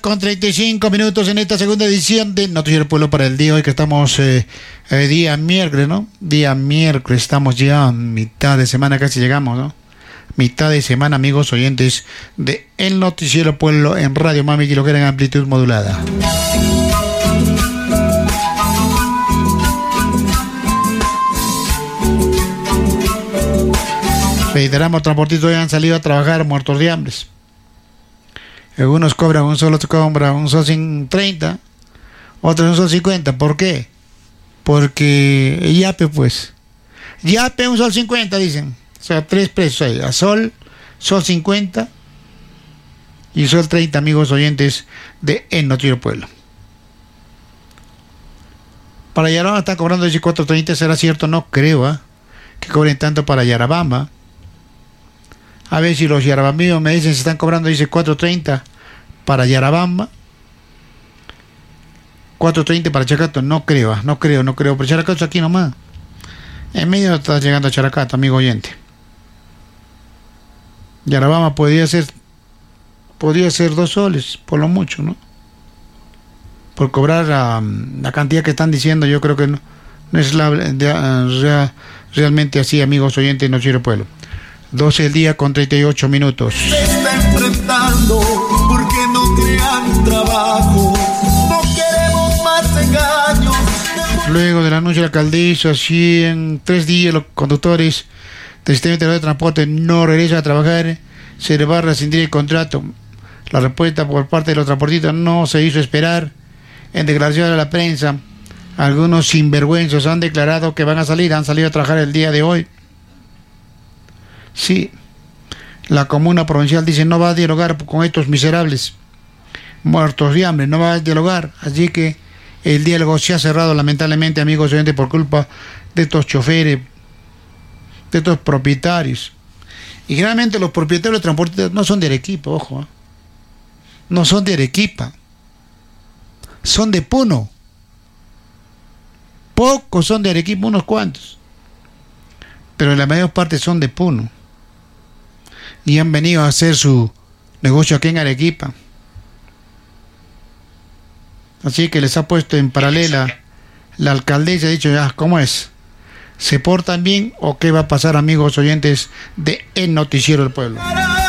Con 35 minutos en esta segunda edición de Noticiero Pueblo para el día de hoy, que estamos día miércoles, ¿no? Día miércoles, estamos ya a mitad de semana, casi llegamos, ¿no? Mitad de semana, amigos oyentes de El Noticiero Pueblo en Radio Mami, que lo quieren en amplitud modulada. Reiteramos, transportistas hoy han salido a trabajar muertos de hambre. Algunos cobran un sol, otros cobran un sol 30, otros un sol 50. ¿Por qué? Porque Yape, pues. Yape un sol 50, dicen. O sea, tres precios ahí. A sol 50 y sol 30, amigos oyentes de El Noticiero Pueblo. Para Yarabamba están cobrando 14.30, ¿será cierto? No creo, que cobren tanto para Yarabamba. A ver si los yarabambinos me dicen, se están cobrando, dice 4.30 para Yarabamba, 4.30 para Characato. No creo, pero Characato es aquí nomás. En medio está llegando a Characato, amigo oyente. Yarabamba podría ser 2 soles, por lo mucho, ¿no? Por cobrar la cantidad que están diciendo, yo creo que no es realmente así, amigos oyentes de Noticiero Pueblo. 12 del día con 38 minutos. Se está enfrentando porque no crean trabajo, no queremos más engaños. Luego del anuncio de la alcaldesa, si en 3 días los conductores del sistema integral de transporte no regresan a trabajar, se les va a rescindir el contrato. La respuesta por parte de los transportistas no se hizo esperar. En declaración a la prensa, algunos sinvergüenzos han declarado que han salido a trabajar el día de hoy. Sí, la comuna provincial dice no va a dialogar con estos miserables muertos de hambre, no va a dialogar, así que el diálogo se ha cerrado lamentablemente, amigos oyentes, por culpa de estos choferes, de estos propietarios. Y generalmente los propietarios de transporte no son de Arequipa, ojo, no son de Arequipa, son de Puno. Pocos son de Arequipa, unos cuantos, pero la mayor parte son de Puno y han venido a hacer su negocio aquí en Arequipa. Así que les ha puesto en paralela la alcaldesa, ha dicho ya, ¿cómo es? ¿Se portan bien o qué va a pasar, amigos oyentes de El Noticiero del Pueblo?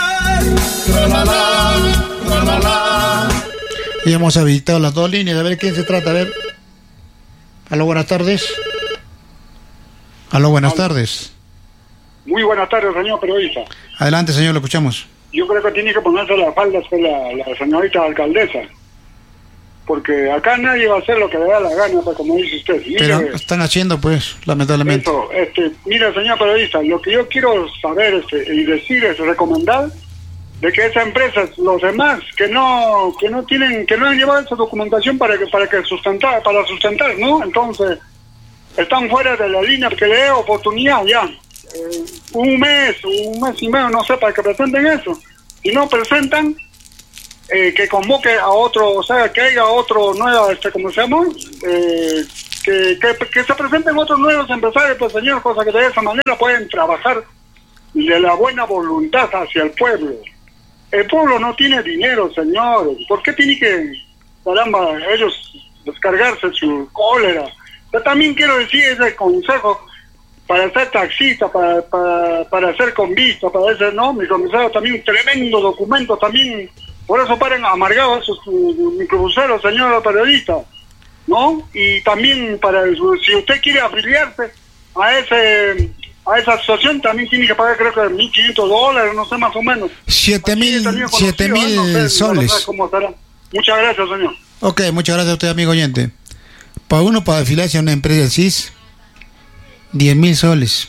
Y hemos habilitado las 2 líneas, a ver quién se trata, a ver. Aló, buenas tardes. Aló, buenas tardes. Muy buenas tardes, señor periodista. Adelante, señor, lo escuchamos. Yo creo que tiene que ponerse las faldas con la señorita alcaldesa, porque acá nadie va a hacer lo que le da la gana, pues, como dice usted. Mire, pero están haciendo, pues, lamentablemente. Eso, mire, señor periodista, lo que yo quiero saber y decir es recomendar de que esas empresas, los demás, que no han llevado esa documentación para sustentar, ¿no? Entonces, están fuera de la línea que le dé oportunidad ya. Un mes y medio, no sé, para que presenten eso. Si no presentan, que convoque a otro, o sea, que haya otro nuevo, ¿cómo se llama? Que se presenten otros nuevos empresarios, pues, señor, cosa que de esa manera pueden trabajar de la buena voluntad hacia el pueblo. El pueblo no tiene dinero, señor. ¿Por qué tiene que, caramba, ellos descargarse su cólera? Yo también quiero decir ese consejo para ser taxista, para ser convicto, para ser, ¿no? Mi comisario también, un tremendo documento también. Por eso paren amargados esos microbuseros, señor periodista, ¿no? Y también si usted quiere afiliarse a esa asociación, también tiene que pagar, creo que $1.500, no sé, más o menos. 7.000 soles. ¿Cómo será? Muchas gracias, señor. Ok, muchas gracias a usted, amigo oyente. Para afiliarse a una empresa del CIS, 10.000 soles.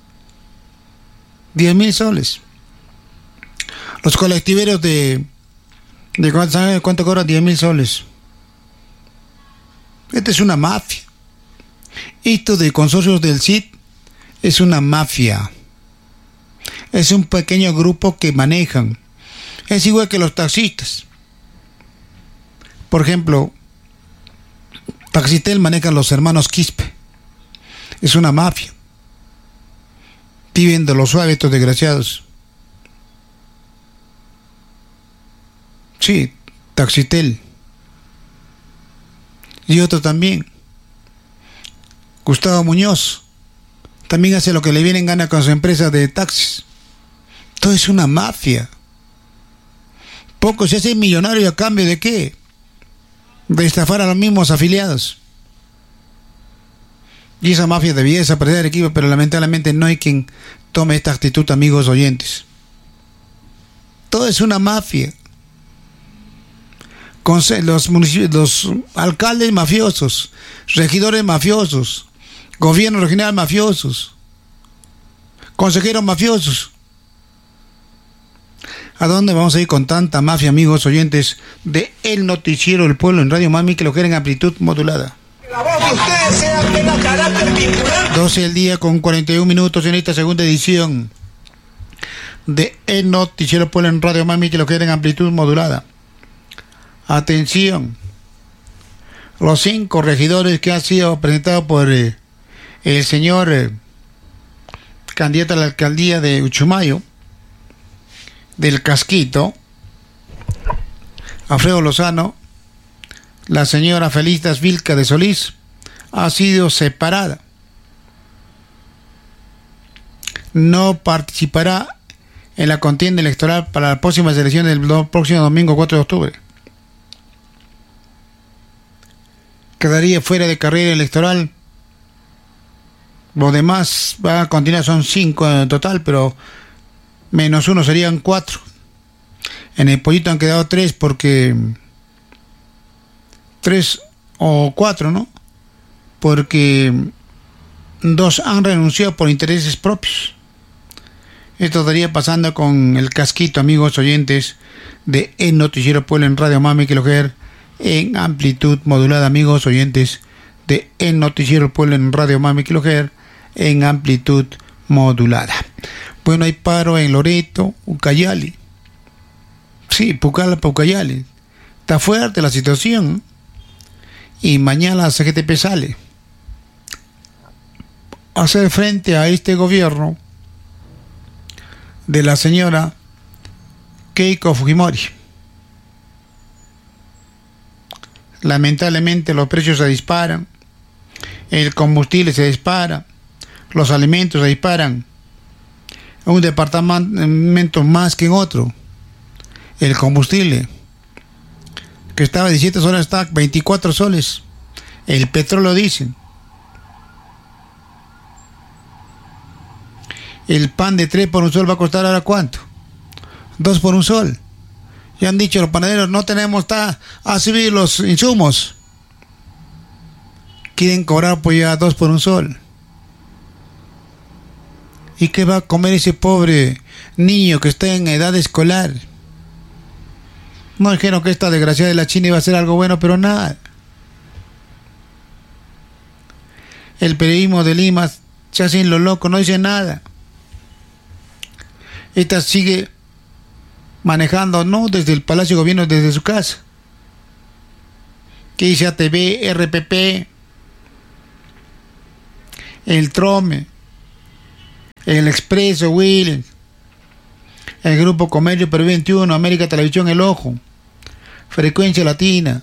10.000 soles. Los colectiveros de cuánto cobran 10.000 soles. Esta es una mafia. Esto de consorcios del CID es una mafia. Es un pequeño grupo que manejan. Es igual que los taxistas. Por ejemplo, Taxitel manejan los hermanos Quispe. Es una mafia. Viven de lo suave estos desgraciados. Sí, Taxitel. Y otro también, Gustavo Muñoz, también hace lo que le viene en gana con su empresa de taxis. Todo es una mafia. Poco se hace millonario a cambio de ¿qué? De estafar a los mismos afiliados. Y esa mafia debía desaparecer del equipo, pero lamentablemente no hay quien tome esta actitud, amigos oyentes. Todo es una mafia. Con los alcaldes mafiosos, regidores mafiosos, gobierno regional mafiosos, consejeros mafiosos. ¿A dónde vamos a ir con tanta mafia, amigos oyentes de El Noticiero del Pueblo en Radio Mami, que lo quieren en amplitud modulada? La voz de ustedes sea de carácter vinculante. 12 del día con 41 minutos en esta segunda edición de El Noticiero del Pueblo en Radio Mami, que lo quieren en amplitud modulada. Atención, los 5 regidores que han sido presentados por el señor candidato a la alcaldía de Uchumayo, del Casquito, Alfredo Lozano, la señora Felicitas Vilca de Solís, ha sido separada. No participará en la contienda electoral para las próximas elecciones del próximo domingo 4 de octubre. Quedaría fuera de carrera electoral. Los demás van a continuar, son 5 en total, pero menos 1 serían 4. En el pollito han quedado 3 porque 3 o 4, ¿no? Porque 2 han renunciado por intereses propios. Esto estaría pasando con el Casquito, amigos oyentes de El Noticiero Pueblo en Radio Mami, que lo que en amplitud modulada, amigos oyentes de El Noticiero Pueblo en Radio Mami, que lo que en amplitud modulada. Bueno, hay paro en Loreto, Ucayali. Sí, Pucallpa, Ucayali. Está fuerte la situación. Y mañana la CGTP sale a hacer frente a este gobierno de la señora Keiko Fujimori. Lamentablemente los precios se disparan, el combustible se dispara, los alimentos se disparan. Un departamento más que en otro. El combustible, que estaba 17 soles, está 24 soles. El petróleo, dicen. El pan de 3 por un sol va a costar ahora ¿cuánto? 2 por un sol. Ya han dicho los panaderos, no tenemos a subir los insumos. Quieren cobrar pues ya 2 por un sol. ¿Y qué va a comer ese pobre niño que está en edad escolar? No dijeron que esta desgracia de la China iba a ser algo bueno, pero nada. El periodismo de Lima se hace en lo loco, no dice nada. Esta sigue manejando, no desde el Palacio de Gobierno, desde su casa. Que dice ATV, RPP, el Trome, el Expreso, Willen, el Grupo Comercio Perú 21, América Televisión, El Ojo, Frecuencia Latina,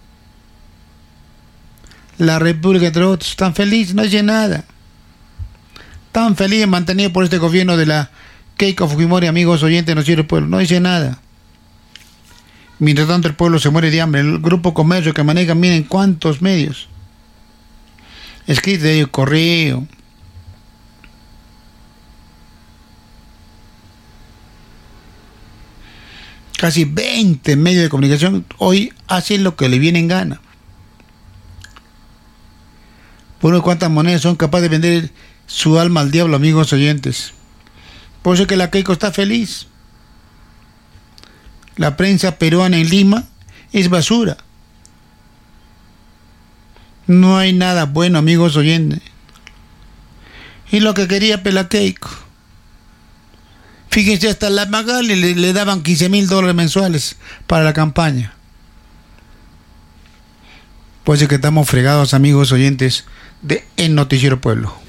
La República, entre otros. Están felices, no dicen nada. Tan felices mantenidos por este gobierno de la Keiko Fujimori, amigos oyentes, no sirve el pueblo, no dice nada. Mientras tanto el pueblo se muere de hambre. El Grupo Comercio que maneja, miren cuántos medios. Escrito de ellos, correo. Casi 20 medios de comunicación hoy hacen lo que le viene en gana. Por cuántas monedas son capaces de vender su alma al diablo, amigos oyentes. Por eso es que la Keiko está feliz. La prensa peruana en Lima es basura. No hay nada bueno, amigos oyentes. Y lo que quería la Keiko. Fíjense, hasta la Magali le daban $15,000 mensuales para la campaña. Pues es que estamos fregados, amigos oyentes de El Noticiero Pueblo.